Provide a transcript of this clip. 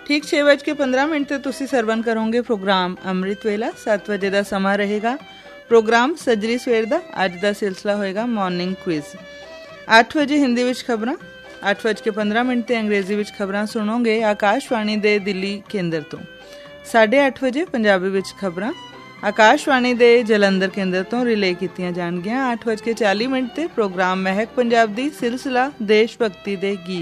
ठीक 6:15 ਤੇ ਤੁਸੀਂ ਸਰਵਨ ਕਰੋਗੇ ਪ੍ਰੋਗਰਾਮ ਅੰਮ੍ਰਿਤ ਵੇਲਾ। 7 ਵਜੇ ਦਾ ਸਮਾਂ ਰਹੇਗਾ ਪ੍ਰੋਗਰਾਮ ਸੱਜਰੀ ਸਵੇਰ ਦਾ। ਅੱਜ ਦਾ ਸਿਲਸਿਲਾ ਹੋਏਗਾ ਮਾਰਨਿੰਗ ਕੁਇਜ਼। 8 ਵਜੇ ਹਿੰਦੀ ਵਿੱਚ ਖਬਰਾਂ, 8:15 ਤੇ ਅੰਗਰੇਜ਼ੀ ਵਿੱਚ ਖਬਰਾਂ ਸੁਣੋਗੇ ਆਕਾਸ਼ਵਾਣੀ ਦੇ ਦਿੱਲੀ ਕੇਂਦਰ ਤੋਂ। 8:30 ਵਜੇ ਪੰਜਾਬੀ ਵਿੱਚ ਖਬਰਾਂ ਆਕਾਸ਼ਵਾਣੀ ਦੇ ਜਲੰਧਰ ਕੇਂਦਰ ਤੋਂ ਰਿਲੇ ਕੀਤੀਆਂ ਜਾਣਗੀਆਂ। 8:40 ਤੇ ਪ੍ਰੋਗਰਾਮ ਮਹਿਕ ਪੰਜਾਬ ਦੀ ਸਿਲਸਿਲਾ ਦੇਸ਼ ਭਗਤੀ ਦੇ ਗੀਤ।